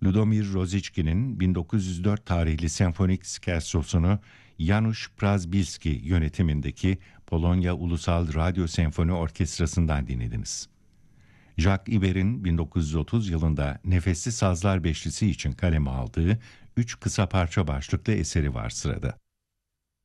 Ludomir Rosichkin'in 1904 tarihli senfonik scherzosunu Janusz Prazbilski yönetimindeki Polonya Ulusal Radyo Senfoni Orkestrası'ndan dinlediniz. Jacques Iber'in 1930 yılında Nefesli Sazlar Beşlisi için kaleme aldığı 3 kısa parça başlıklı eseri var sırada.